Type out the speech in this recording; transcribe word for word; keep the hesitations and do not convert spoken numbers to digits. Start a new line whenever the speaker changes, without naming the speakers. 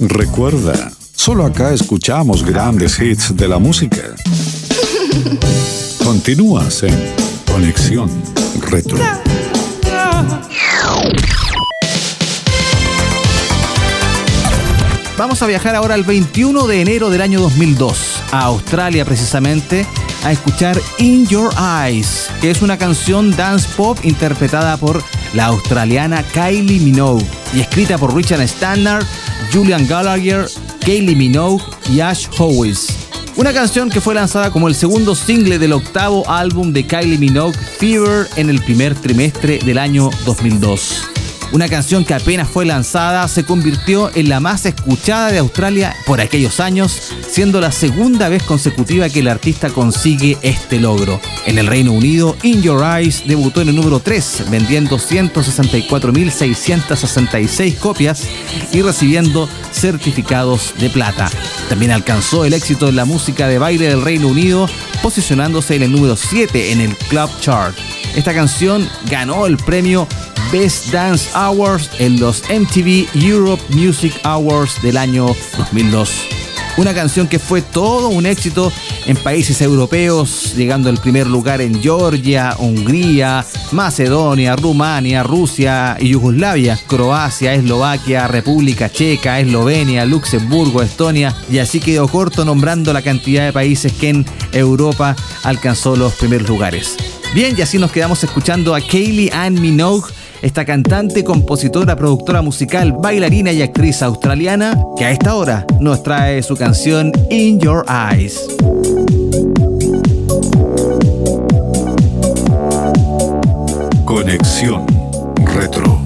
Recuerda, solo acá escuchamos grandes hits de la música. Continúas en Conexión Retro.
Vamos a viajar ahora al veintiuno de enero del año dos mil dos, a Australia precisamente, a escuchar In Your Eyes, que es una canción dance pop interpretada por la australiana Kylie Minogue y escrita por Richard Stannard, Julian Gallagher, Kylie Minogue y Ash Howies. Una canción que fue lanzada como el segundo single del octavo álbum de Kylie Minogue, Fever, en el primer trimestre del año dos mil dos. Una canción que apenas fue lanzada se convirtió en la más escuchada de Australia por aquellos años, siendo la segunda vez consecutiva que el artista consigue este logro. En el Reino Unido, In Your Eyes debutó en el número tres, vendiendo ciento sesenta y cuatro mil seiscientas sesenta y seis copias y recibiendo certificados de plata. También alcanzó el éxito en la música de baile del Reino Unido, posicionándose en el número siete en el Club Chart. Esta canción ganó el premio Best Dance Awards en los M T V Europe Music Awards del año dos mil dos. Una canción que fue todo un éxito en países europeos, llegando al primer lugar en Georgia, Hungría, Macedonia, Rumania, Rusia y Yugoslavia, Croacia, Eslovaquia, República Checa, Eslovenia, Luxemburgo, Estonia, y así quedó corto nombrando la cantidad de países que en Europa alcanzó los primeros lugares. Bien, y así nos quedamos escuchando a Kylie Ann Minogue, esta cantante, compositora, productora musical, bailarina y actriz australiana, que a esta hora nos trae su canción In Your Eyes.
Conexión